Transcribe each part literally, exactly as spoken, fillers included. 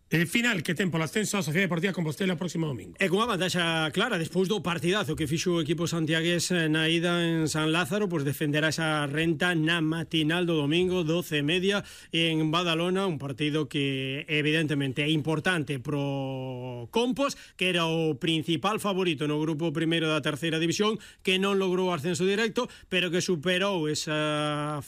Eh, final que ten polo ascenso a Sociedade Deportiva Compostela o próximo domingo. E cunha vantaxa clara, despois do partidazo que fixo o equipo santiagués na ida en San Lázaro, pois defenderá esa renta na matinal do domingo, doce e media, en Badalona, un partido que evidentemente é importante pro Compos, que era o principal favorito no grupo primeiro da terceira división, que non logrou o ascenso directo, pero que superou esa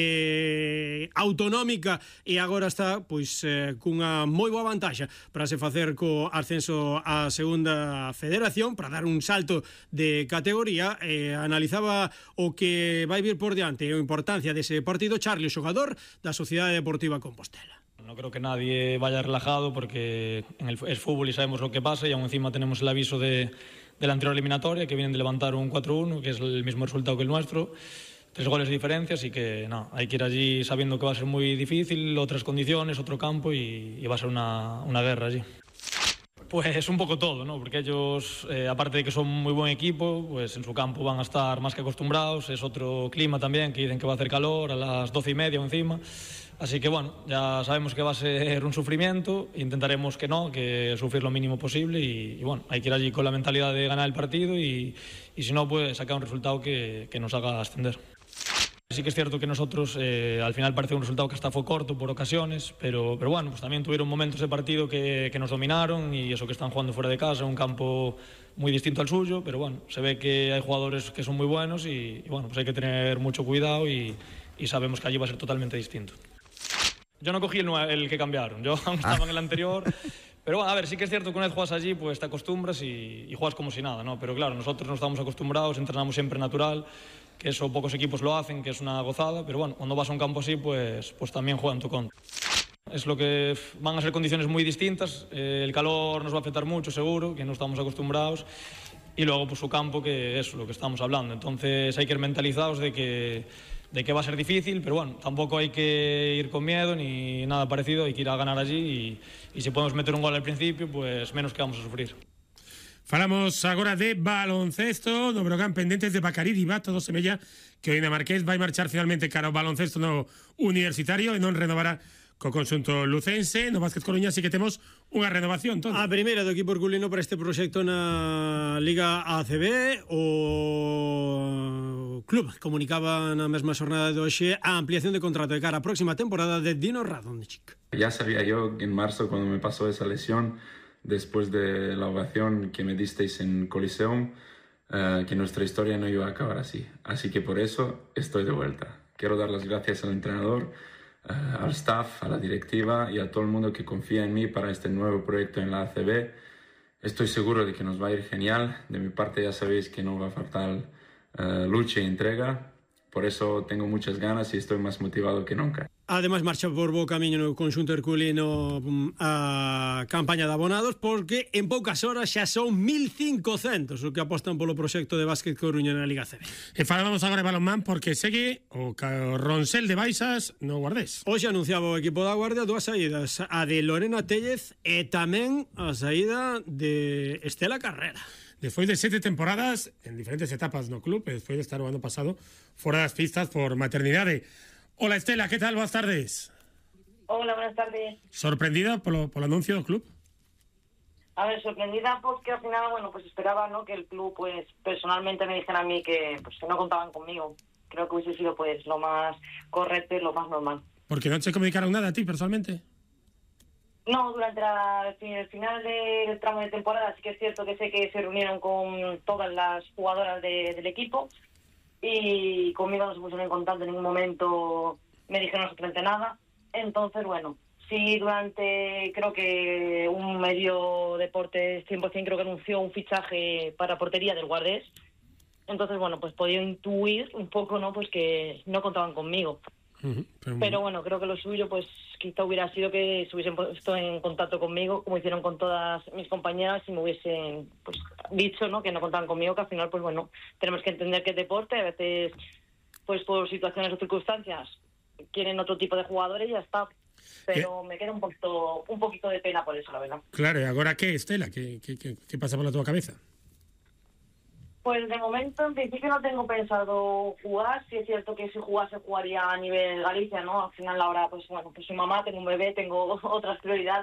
fase autonómica e agora está pois eh, cunha moi boa vantaxa para se facer co ascenso á segunda federación, para dar un salto de categoría. Eh, analizaba o que vai vir por diante e a importancia dese partido Charlie, o xogador da Sociedade Deportiva Compostela. No creo que nadie vaya relajado porque en el, es fútbol y sabemos lo que pasa, y aún encima tenemos el aviso de, de la anterior eliminatoria, que vienen de levantar un cuatro uno, que es el mismo resultado que el nuestro. Tres goles de diferencia, así que no, hay que ir allí sabiendo que va a ser muy difícil, otras condiciones, otro campo, y, y va a ser una, una guerra allí. Pues un poco todo, ¿no? Porque ellos, eh, aparte de que son muy buen equipo, pues en su campo van a estar más que acostumbrados, es otro clima también, que dicen que va a hacer calor a las doce y media o encima, así que bueno, ya sabemos que va a ser un sufrimiento, intentaremos que no, que sufrir lo mínimo posible, y, y bueno, hay que ir allí con la mentalidad de ganar el partido, y, y si no, pues sacar un resultado que, que nos haga ascender. Sí que es cierto que nosotros eh, al final parece un resultado que hasta fue corto por ocasiones, pero, pero bueno, pues también tuvieron momentos de partido que, que nos dominaron, y eso que están jugando fuera de casa, un campo muy distinto al suyo, pero bueno, se ve que hay jugadores que son muy buenos, y, y bueno, pues hay que tener mucho cuidado, y, y sabemos que allí va a ser totalmente distinto. Yo no cogí el, el que cambiaron, yo aún estaba en el anterior. Pero bueno, a ver, sí que es cierto que una vez juegas allí, pues te acostumbras y, y juegas como si nada, ¿no? Pero claro, nosotros no estamos acostumbrados, entrenamos siempre natural, que eso pocos equipos lo hacen, que es una gozada, pero bueno, cuando vas a un campo así, pues, pues también juegan tu contra. Es lo que van a ser condiciones muy distintas, eh, el calor nos va a afectar mucho seguro, que no estamos acostumbrados, y luego pues su campo, que es lo que estamos hablando. Entonces hay que ir mentalizados de que, de que va a ser difícil, pero bueno, tampoco hay que ir con miedo ni nada parecido, hay que ir a ganar allí, y, y si podemos meter un gol al principio, pues menos que vamos a sufrir. Falamos agora de baloncesto, do Brogan pendentes de Bacari Diva, todo semella que o Dinamarqués vai marchar finalmente cara ao baloncesto no universitario e non renovará co conxunto lucense. No Básquet Coruña sí que temos unha renovación, todo. A primeira do equipo herculino para este proxecto na Liga A C B. O club comunicaba na mesma xornada de hoxe a ampliación de contrato de cara a próxima temporada de Dino Radonjic. Ya sabía yo en marzo, cuando me pasó esa lesión, después de la ovación que me disteis en Coliseum, uh, que nuestra historia no iba a acabar así. Así que por eso estoy de vuelta. Quiero dar las gracias al entrenador, uh, al staff, a la directiva y a todo el mundo que confía en mí para este nuevo proyecto en la A C B. Estoy seguro de que nos va a ir genial. De mi parte ya sabéis que no va a faltar uh, lucha y entrega. Por eso tengo muchas ganas y estoy más motivado que nunca. Ademais, marcha por bo camiño no conxunto herculino a campaña de abonados, porque en poucas horas xa son mil cincocentos o que apostan polo proxecto de Básquet Coruña na Liga C B. E falamos agora de balonmán porque segue o Ronsel de Baixas no Guardés. Hoxe anunciaba o equipo da Guardia dúas saídas, a de Lorena Téllez e tamén a saída de Estela Carrera. Despois de sete temporadas en diferentes etapas no club, e despois de estar o ano pasado fora das pistas por maternidade. Hola Estela, ¿qué tal? Buenas tardes. Hola, buenas tardes. ¿Sorprendida polo, polo anuncio do club? A ver, sorprendida porque al final, bueno, pues esperaba, ¿no?, que el club, pues, personalmente me dijera a mí que, pues, que no contaban conmigo. Creo que hubiese sido, pues, lo más correcto y lo más normal. ¿Porque no te comunicaron nada a ti personalmente? No, durante la, el final del tramo de temporada sí que es cierto que sé que se reunieron con todas las jugadoras de, del equipo, y conmigo no se pusieron en contacto en ningún momento, me dijeron absolutamente nada. Entonces, bueno, sí, durante creo que un medio Deportes cien por ciento creo que anunció un fichaje para portería del Guardés. Entonces, bueno, pues podía intuir un poco, ¿no?, pues que no contaban conmigo. Uh-huh, pero, pero bueno, creo que lo suyo pues quizá hubiera sido que se hubiesen puesto en contacto conmigo, como hicieron con todas mis compañeras, y me hubiesen pues dicho, ¿no?, que no contaban conmigo, que al final pues bueno, tenemos que entender que es deporte, a veces pues por situaciones o circunstancias quieren otro tipo de jugadores y ya está. Pero ¿Qué? me queda un poquito un poquito de pena por eso, la verdad. Claro, ¿y ahora qué, Estela? ¿Qué, qué, qué, qué pasa por la tua cabeza? Pues de momento, en principio, no tengo pensado jugar. Sí es cierto que si jugase, jugaría a nivel Galicia, ¿no? Al final, ahora, pues bueno, pues soy mamá, tengo un bebé, tengo otras prioridades.